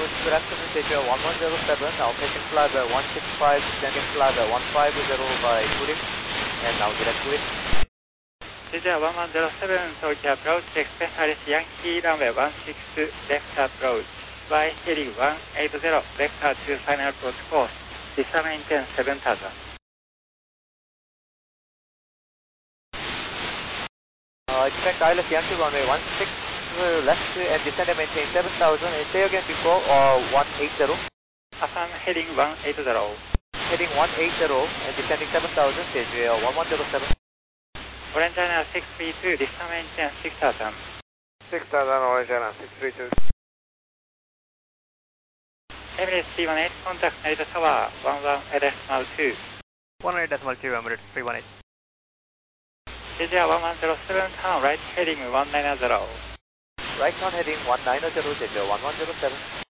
good afternoon, Teja 1107, now passing flyby 165, descending flyby 150 by Kurik, and now direct Kurik. Teja 1107, Tokyo approach, Express Alice Yankee, runway 16, left approach, by heading 180, vector to final approach course, descent maintain 7000. Expect ILS Yankee runway 16 left and descend and maintain 7000, and say again before 180. Assam heading 180. Heading 180 and descending 7000, Teja 1107. Orange China 632, descent maintain 6000. 6000, Orange China 632. Emirates 318, contact Narita Tower 11.2. 18.2, Emirates 318. Teja 1107, turn right heading 190. Right on heading 190, Teja 1107.